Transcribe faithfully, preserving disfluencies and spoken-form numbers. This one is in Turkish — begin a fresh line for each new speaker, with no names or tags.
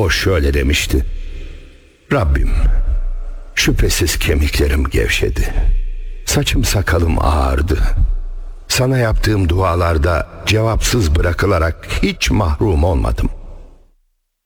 O şöyle demişti: Rabbim, şüphesiz kemiklerim gevşedi, saçım sakalım ağardı. Sana yaptığım dualarda cevapsız bırakılarak hiç mahrum olmadım.